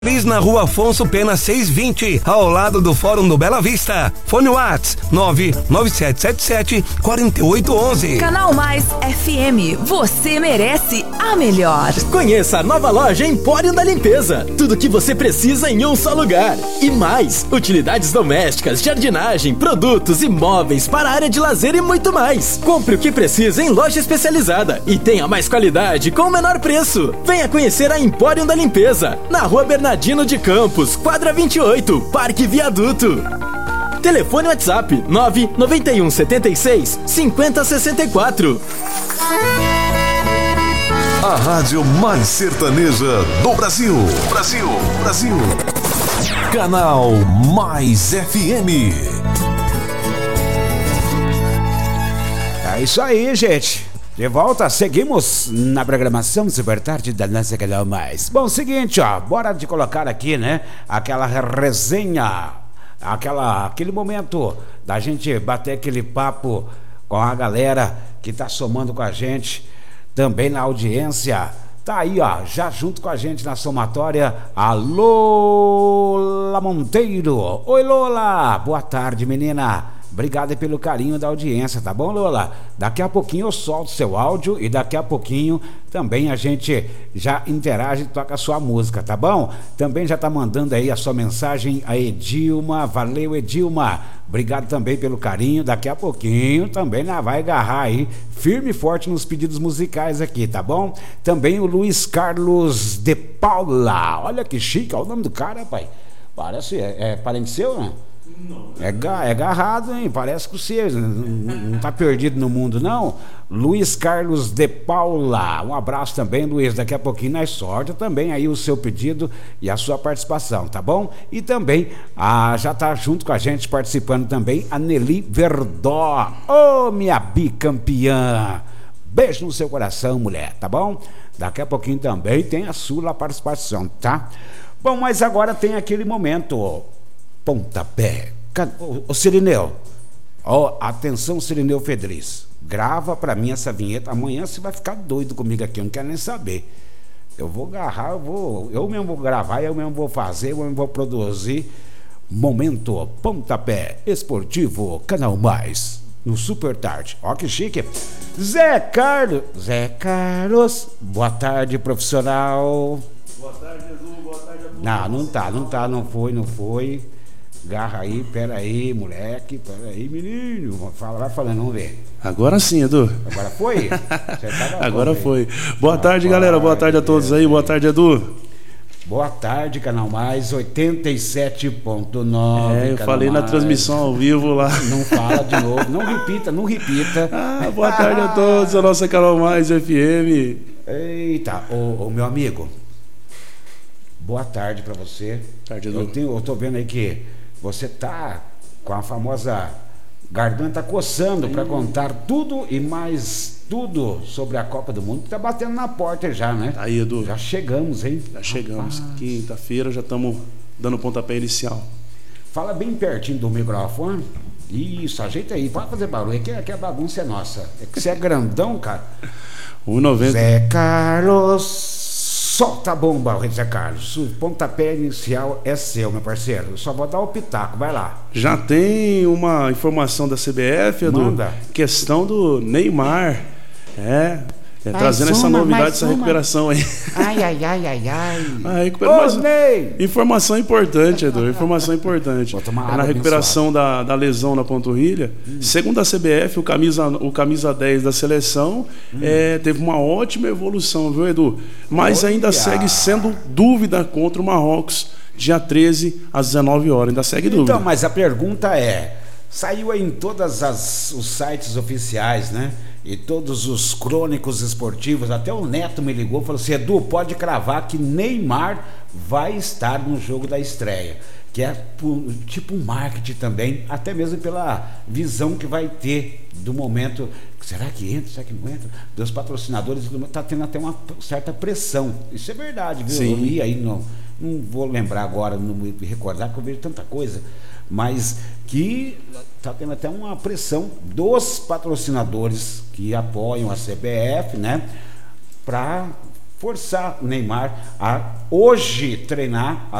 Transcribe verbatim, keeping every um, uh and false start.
Na rua Afonso Pena seiscentos e vinte, ao lado do Fórum do Bela Vista. Fone Whats nove nove sete sete sete quatro oito um um. Canal Mais F M, você merece a melhor. Conheça a nova loja Empório da Limpeza. Tudo que você precisa em um só lugar. E mais, utilidades domésticas, jardinagem, produtos e móveis para a área de lazer e muito mais. Compre o que precisa em loja especializada e tenha mais qualidade com o menor preço. Venha conhecer a Empório da Limpeza, na rua Bernardino de Campos, quadra vinte e oito, Parque Viaduto. Telefone WhatsApp nove nove um sete seis cinco zero seis quatro. A rádio mais sertaneja do Brasil. Brasil, Brasil. Canal Mais F M. É isso aí, gente. De volta, seguimos na programação Super Tarde da nossa Canal Mais. Bom, seguinte, ó, bora de colocar aqui, né, aquela resenha, aquela, aquele momento da gente bater aquele papo com a galera que tá somando com a gente, também na audiência. Tá aí, ó, já junto com a gente na somatória, a Lola Monteiro. Oi, Lola, boa tarde, menina. Obrigado pelo carinho da audiência, tá bom, Lola? Daqui a pouquinho eu solto seu áudio e daqui a pouquinho também a gente já interage e toca a sua música, tá bom? Também já tá mandando aí a sua mensagem a Edilma. Valeu, Edilma. Obrigado também pelo carinho. Daqui a pouquinho também né, vai agarrar aí firme e forte nos pedidos musicais aqui, tá bom? Também o Luiz Carlos de Paula. Olha que chique, olha o nome do cara, pai. Parece, é, é parente seu, né? É, é agarrado, hein? Parece que você não, não tá perdido no mundo, não. Luiz Carlos de Paula. Um abraço também, Luiz. Daqui a pouquinho nós sorte também aí o seu pedido e a sua participação, tá bom? E também a, já tá junto com a gente participando também a Nelly Verdó. Ô, oh, minha bicampeã. Beijo no seu coração, mulher, tá bom? Daqui a pouquinho também tem a sua participação, tá? Bom, mas agora tem aquele momento. Pontapé. Ô Cirineu, ó, atenção, Cirineu Fedriz, grava pra mim essa vinheta. Amanhã você vai ficar doido comigo aqui, eu não quero nem saber. Eu vou agarrar, eu vou, eu mesmo vou gravar, eu mesmo vou fazer, eu mesmo vou produzir. Momento Pontapé Esportivo, Canal Mais, no Super Tarde. Ó que chique. Zé Carlos, Zé Carlos, boa tarde, profissional. Boa tarde, Edu, boa tarde a todos. Não, não tá, não tá, não foi, não foi. Garra aí, pera aí, moleque, pera aí, menino. Fala, vai falando, vamos ver. Agora sim, Edu. Agora foi? Agora foi. Boa tarde, galera. Boa tarde a todos aí. Boa tarde, Edu. Boa tarde, Canal Mais oitenta e sete ponto nove. É, eu falei na transmissão ao vivo lá. Não fala de novo, não repita, não repita. Ah, boa tarde a todos, a nossa Canal Mais F M. Eita, ô, ô meu amigo. Boa tarde pra você. Tarde, Edu. Eu, tenho, eu tô vendo aí que você tá com a famosa garganta coçando para contar tudo e mais tudo sobre a Copa do Mundo. Tá batendo na porta já, né? Aí, Edu. Já chegamos, hein? Já chegamos. Quinta-feira já estamos dando o pontapé inicial. Fala bem pertinho do microfone. Isso, ajeita aí. Pode fazer barulho. Aqui, aqui a bagunça é nossa. É que você é grandão, cara. um e noventa. Zé Carlos... Solta a bomba, Zé Carlos. O pontapé inicial é seu, meu parceiro. Eu só vou dar o pitaco, vai lá. Já tem uma informação da C B F, Edu. Manda. Questão do Neymar. É, é trazendo uma, essa novidade, essa uma. recuperação aí. Ai, ai, ai, ai, ai. Ah, recupera... Mas... Ney! Informação importante, Edu. Informação importante. Vou tomar É água na recuperação da, da lesão na panturrilha. Hum. Segundo a C B F, o camisa, o camisa dez da seleção hum. é, teve uma ótima evolução, viu, Edu? Mas Olha. ainda segue sendo dúvida contra o Marrocos, dia treze às dezenove horas. Ainda segue então, dúvida. Então, mas a pergunta é: saiu aí em todos os sites oficiais, né? E todos os crônicos esportivos, até o Neto me ligou e falou assim: Edu, pode cravar que Neymar vai estar no jogo da estreia, que é tipo um marketing também, até mesmo pela visão que vai ter do momento. Será que entra, será que não entra? Dos patrocinadores, está tendo até uma certa pressão. Isso é verdade, viu? Sim. Eu li aí, não, não vou lembrar agora, não me recordar, porque eu vejo tanta coisa, mas que está tendo até uma pressão dos patrocinadores que apoiam a C B F, né, para forçar o Neymar a hoje treinar